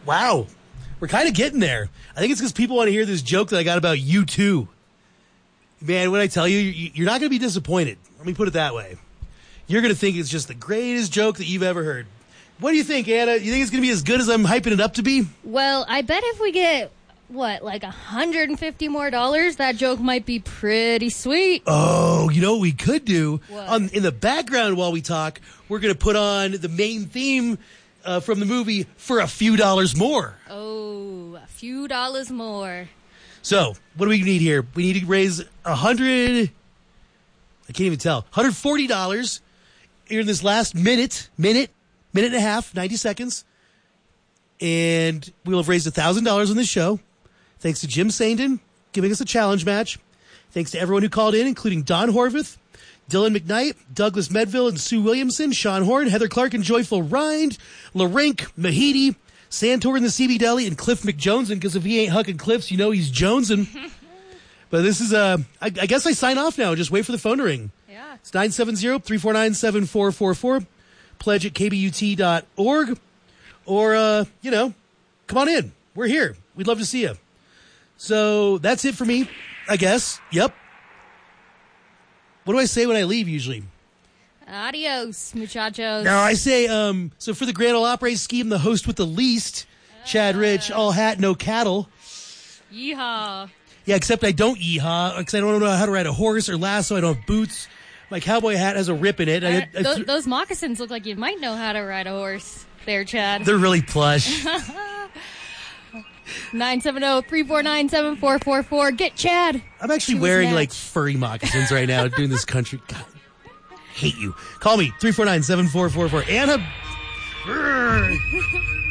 Wow. We're kind of getting there. I think it's because people want to hear this joke that I got about U2. Man, when I tell you, you're not going to be disappointed. Let me put it that way. You're going to think it's just the greatest joke that you've ever heard. What do you think, Anna? You think it's going to be as good as I'm hyping it up to be? Well, I bet if we get, like $150 more, that joke might be pretty sweet. Oh, you know what we could do? What? In the background while we talk, we're going to put on the main theme from the movie for a few dollars more. Oh, a few dollars more. So, what do we need here? We need to raise $140 here in this last minute and a half, 90 seconds. And we'll have raised $1,000 on this show. Thanks to Jim Sandin giving us a challenge match. Thanks to everyone who called in, including Don Horvath, Dylan McKnight, Douglas Medville and Sue Williamson, Sean Horn, Heather Clark and Joyful Rind, Larink, Mahidi, Santor in the CB Deli, and Cliff McJoneson, because if he ain't hucking Cliffs, you know he's Jonesin'. But this is, I guess I sign off now. Just wait for the phone to ring. Yeah. It's 970-349-7444. Pledge at kbut.org. Or, come on in. We're here. We'd love to see you. So that's it for me, I guess. Yep. What do I say when I leave usually? Adios, muchachos. No, I say, so for the Grand Ole Opry scheme, the host with the least, Chad Rich, all hat, no cattle. Yeehaw. Yeah, except I don't yeehaw, because I don't know how to ride a horse or lasso. I don't have boots. My cowboy hat has a rip in it. Those moccasins look like you might know how to ride a horse there, Chad. They're really plush. 970-349-7444. Get Chad. I'm actually wearing, furry moccasins right now doing this country. God, hate you. Call me, 349-7444. Anna.